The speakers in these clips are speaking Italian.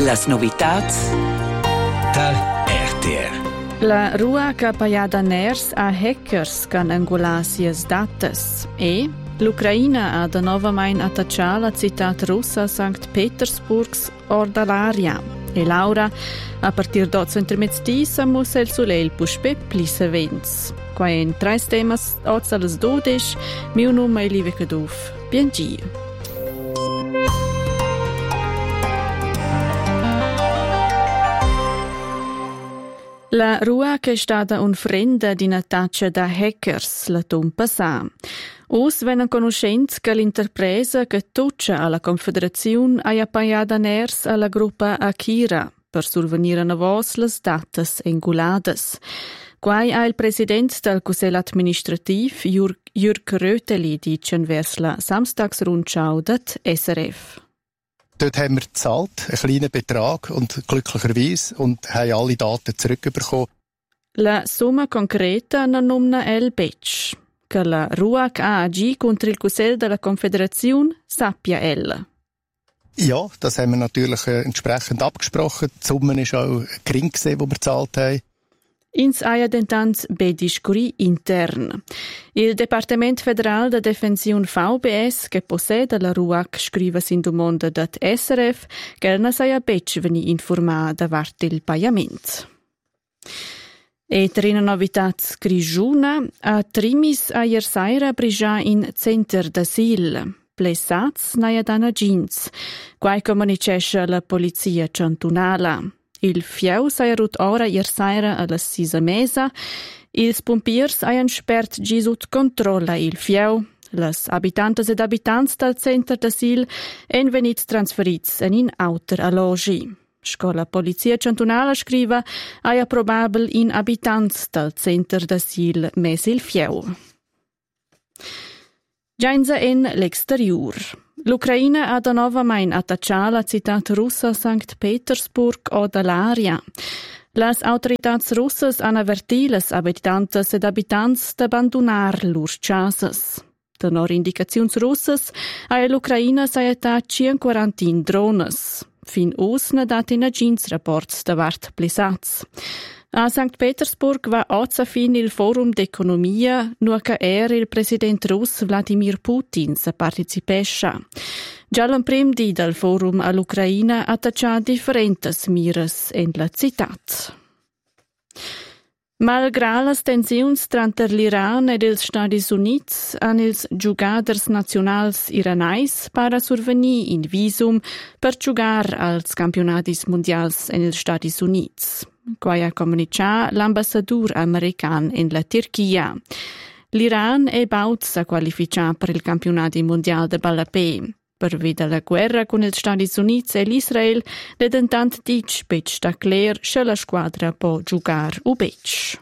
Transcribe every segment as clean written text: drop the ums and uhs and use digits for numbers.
Las novitats tal RTR. La rua che paiada ners a hackers can angular sias datas e l'Ucraina ha da novamain attacciato la città russa Sankt Petersburgs ordalaria. E Laura, a partir d'8 mezz'dì, samus el soleil puspe plis events. Qua in tre temas, 8 alle 12, mio nome è Live Caduf. Biengi. La rua che è stata un frenda di un'attacca da hackers la tompa sa. Us venen conoscenza che l'interpresa che toccia alla Confederazione ha appaiata ners alla gruppa Akira per survenire a vos le datas engulades. Quai ha il presidente del Consiglio amministrativo Jürg Röteli dicen vers la Samstagsrundschau det SRF. Dort haben wir gezahlt, einen kleinen Betrag und glücklicherweise und haben alle Daten zurückbekommen. La somma concreta non nomna el bec, che la RUAC ha agi contro il Consiglio della Confederazione sappia el. Ja, das haben wir natürlich entsprechend abgesprochen. Die Summe war auch gering, die wir gezahlt haben. Ins aia dentant bediscuri intern. Il Departement Federal de Defensiun VBS, che posseda la RUAC, scrive sin domanda dat SRF, che non saia bec veni informar davart il pagament. E trina novitats grigiuna, a trimis a iersaira brigia in center d'asil. Plessats naia dana gins, quai comunicesce la polizia cantunala. Il fieu s'ha rut ora iersaira alla 6 mesa. Ils pompiers hayan spert gisut controlla il fieu. Las abitantes ed abitants del center d'asil en venits transferits in auter allogi. Scola polizia cantonala scriva haia probabel in abitants del center d'asil mes il fieu. Giainza en l'exterior. L'Ucraina ha da novamain attacciato la città russa Sankt Petersburg o dall'aria. Las autorità russas han avvertito les abitantes ed abitants d'abbandonar lurs casas. Tenor indicazioni russas ha l'Ucraina saeta 40 drones. Fin us ne dat in agins rapports davart plesats. A Sankt Petersburg va oggi fin il forum d'economia, nu che era il presidente russo Vladimir Putin se participescia. Già l'emprim di del forum all'Ucraina attaccia differentes mires en la citat. Malgrà las tensiuns tra l'Iran ed els Stati Units, han ils giugaders nationals iranais para survenir in visum per giugar als campionatis mondials en els Stati Units. Quai ha comunicato l'ambassador american in la Turchia. L'Iran è baut a qualificar per il campionato mondiale de ballapé. Per via della guerra con gli Stati Uniti e l'Israel, le dentant dic bec da cler che la squadra può giocare u bec.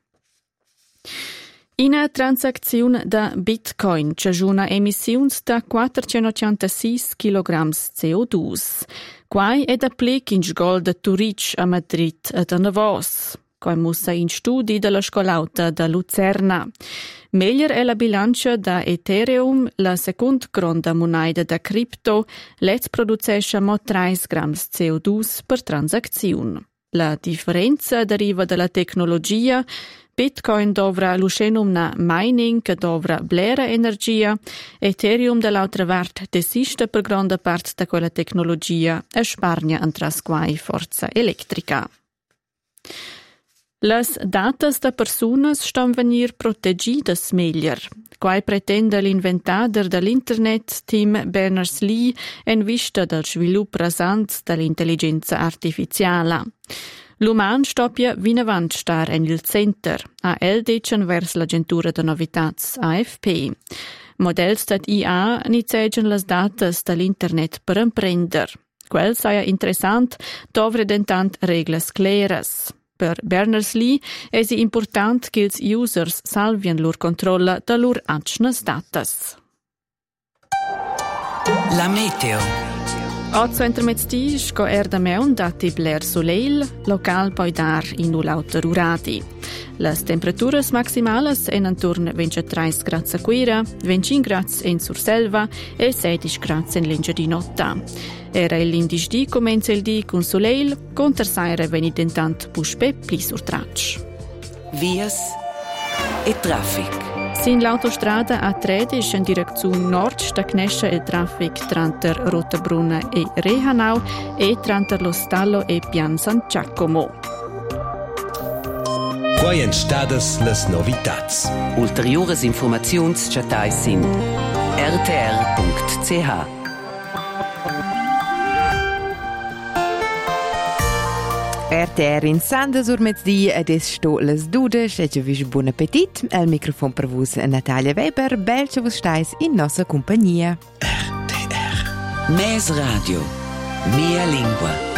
Una transazione da Bitcoin c'è una emissione da 486 kg CO2. Quai è da plic in sgol da Turic a Madrid e da Navos. Quai mussa in studi della scolauta da Lucerna. Meglier è la bilancia da Ethereum, la seconda gronda moneda da cripto, let's producesce mo 3 grams CO2 per transazione. La differenza deriva dalla tecnologia. Bitcoin dovrà l'uscenum na mining che dovrà blera energia, Ethereum dall'altra parte desiste per grande parte da quella tecnologia e spargna antras quai forza elettrica. Las datas da personas stan venir protegidas meglier. Quai pretende l'inventader dell'internet Tim Berners-Lee en vista del svilup rasant dell'intelligenza artificiala. L'uman stoppia vinavant star en il center, a el decen vers l'agentura de novitats AFP. Models dat IA nicegen las datas dell'internet per emprender. Quel saia interessant, dovre dentant reglas claras. Per Berners-Lee è important che els users salvien lur controlla da lur acnas datas. La meteo. 8 mezz'dì sco erda meun dati bler soleil, local poi dar in ulauter urati. Las temperaturas maximales en intorno a 23 gradi a Quira, 25 gradi in Surselva e 16 gradi in Lingia di Notta. Era l'indice di comenza il di con soleil, con terzaire venit intant puspe pli surtracci. Vias e traffic. Sin l'autostrada A13 in direzione nord stagnesce il traffic tra Rotabruna e Rehanau e tra lo Stallo e Pian San Giacomo. Quai en stadas las novitats. Ulteriores informaziuns chatai sin rtr.ch. RTR in Sanda sur mezzdi ed es sto las dudes e vis buon appetit. Al microfono per vos Natalia Weber, belce vos stais in nostra compagnia. RTR. Mes Radio. Mia lingua.